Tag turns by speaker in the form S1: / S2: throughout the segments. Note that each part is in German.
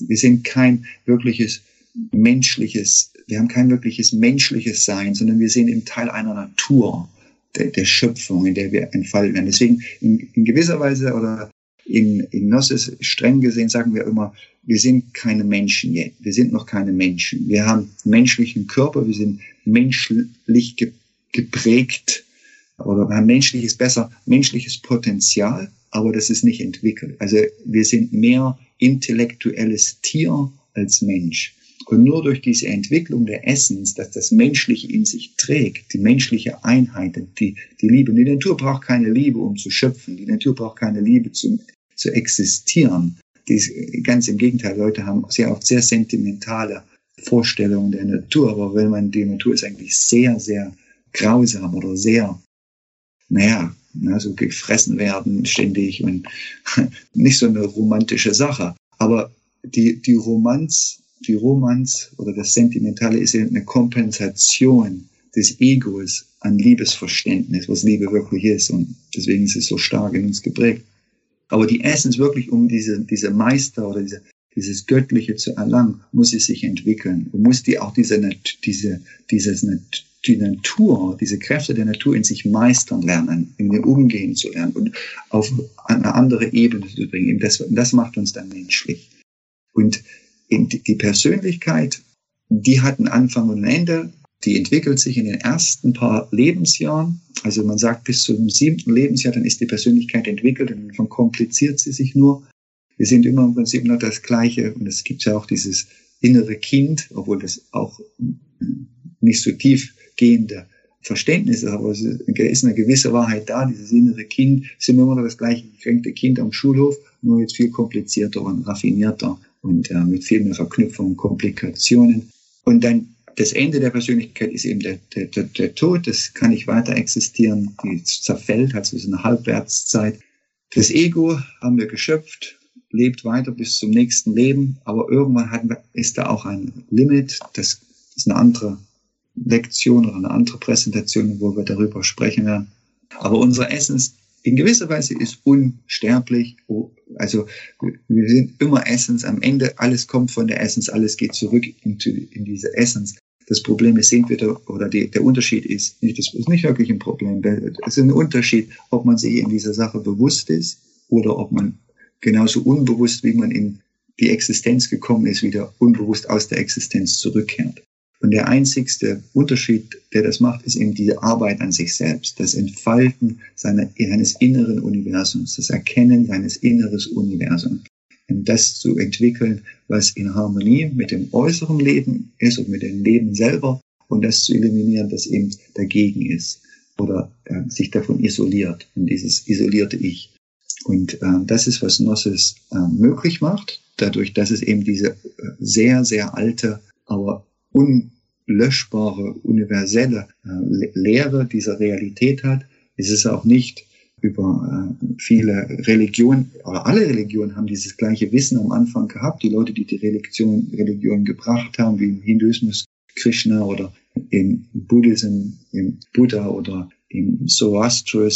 S1: Wir sind kein wirkliches menschliches, wir haben kein wirkliches menschliches Sein, sondern wir sind im Teil einer Natur der Schöpfung, in der wir entfalten werden. Deswegen in gewisser Weise oder in Gnosis streng gesehen sagen wir immer, wir sind keine Menschen yet. Wir sind noch keine Menschen. Wir haben menschlichen Körper, wir sind menschlich geprägt oder haben menschliches Potenzial, aber das ist nicht entwickelt. Also wir sind mehr intellektuelles Tier als Mensch. Und nur durch diese Entwicklung der Essenz, dass das Menschliche in sich trägt, die menschliche Einheit, die Liebe. Die Natur braucht keine Liebe, um zu schöpfen. Die Natur braucht keine Liebe, zu existieren. Ganz im Gegenteil, Leute haben sehr oft sehr sentimentale Vorstellungen der Natur. Aber die Natur ist eigentlich sehr, sehr grausam oder sehr, so gefressen werden ständig und nicht so eine romantische Sache. Aber die Romanz oder das Sentimentale ist eine Kompensation des Egos an Liebesverständnis, was Liebe wirklich ist. Und deswegen ist es so stark in uns geprägt. Aber die Essenz wirklich, um diese Meister oder dieses Göttliche zu erlangen, muss sie sich entwickeln. Und muss die auch die Natur, diese Kräfte der Natur in sich meistern lernen, in dem Umgehen zu lernen und auf eine andere Ebene zu bringen. Das macht uns dann menschlich. Und die Persönlichkeit, die hat einen Anfang und ein Ende, die entwickelt sich in den ersten paar Lebensjahren. Also man sagt, bis zum 7. Lebensjahr, dann ist die Persönlichkeit entwickelt und dann verkompliziert sie sich nur. Wir sind immer im Prinzip noch das Gleiche und es gibt ja auch dieses innere Kind, obwohl das auch nicht so tiefgehende Verständnis ist, aber es ist eine gewisse Wahrheit da, dieses innere Kind, sind immer noch das gleiche gekränkte Kind am Schulhof, nur jetzt viel komplizierter und raffinierter und mit viel mehr Verknüpfungen und Komplikationen. Und dann das Ende der Persönlichkeit ist eben der Tod, das kann nicht weiter existieren, die zerfällt, hat so eine Halbwertszeit. Das Ego haben wir geschöpft, lebt weiter bis zum nächsten Leben, aber irgendwann ist da auch ein Limit, das ist eine andere Lektion oder eine andere Präsentation, wo wir darüber sprechen werden. Aber unsere Essenz in gewisser Weise ist unsterblich. Also wir sind immer Essenz. Am Ende alles kommt von der Essenz, alles geht zurück in diese Essenz. Das Problem ist, der Unterschied ist nicht wirklich ein Problem. Es ist ein Unterschied, ob man sich in dieser Sache bewusst ist oder ob man genauso unbewusst, wie man in die Existenz gekommen ist, wieder unbewusst aus der Existenz zurückkehrt. Und der einzigste Unterschied, der das macht, ist eben diese Arbeit an sich selbst, das Entfalten seines inneren Universums, das Erkennen seines inneren Universums. Und das zu entwickeln, was in Harmonie mit dem äußeren Leben ist und mit dem Leben selber, und das zu eliminieren, das eben dagegen ist oder sich davon isoliert, in dieses isolierte Ich. Und das ist, was Gnosis möglich macht, dadurch, dass es eben diese sehr, sehr alte, aber unlöschbare, universelle Lehre dieser Realität hat. Es ist auch nicht über viele Religionen, oder alle Religionen haben dieses gleiche Wissen am Anfang gehabt. Die Leute, die Religion gebracht haben, wie im Hinduismus Krishna oder im Buddhism, im Buddha oder im Zoroastro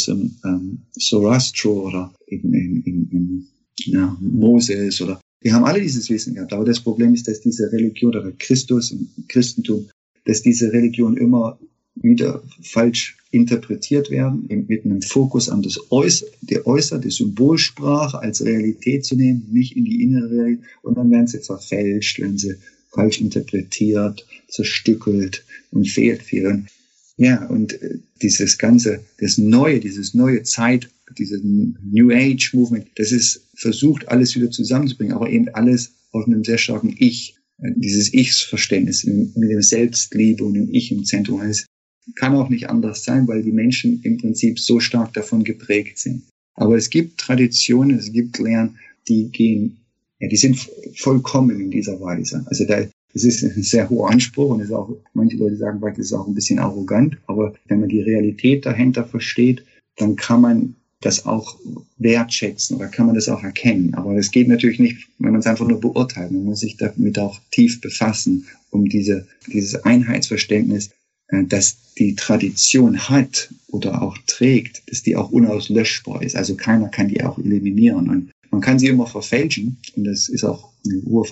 S1: oder in Moses oder die haben alle dieses Wissen gehabt. Aber das Problem ist, dass diese Religion oder Christus im Christentum, dass diese Religion immer wieder falsch interpretiert werden, mit einem Fokus an die Symbolsprache als Realität zu nehmen, nicht in die innere Realität. Und dann werden sie verfälscht, werden sie falsch interpretiert, zerstückelt und fehlt viel. Ja, und dieses neue Zeit, dieses New Age Movement, das ist versucht, alles wieder zusammenzubringen, aber eben alles aus einem sehr starken Ich, dieses Ich-Verständnis mit dem Selbstliebe und dem Ich im Zentrum. Es kann auch nicht anders sein, weil die Menschen im Prinzip so stark davon geprägt sind. Aber es gibt Traditionen, es gibt Lehren, die sind vollkommen in dieser Weise. Also das ist ein sehr hoher Anspruch und ist auch, manche Leute sagen, das ist auch ein bisschen arrogant, aber wenn man die Realität dahinter versteht, dann kann man das auch wertschätzen oder kann man das auch erkennen. Aber das geht natürlich nicht, wenn man es einfach nur beurteilt. Man muss sich damit auch tief befassen, um dieses Einheitsverständnis, dass die Tradition hat oder auch trägt, dass die auch unauslöschbar ist. Also keiner kann die auch eliminieren. Und man kann sie immer verfälschen und das ist auch eine hohe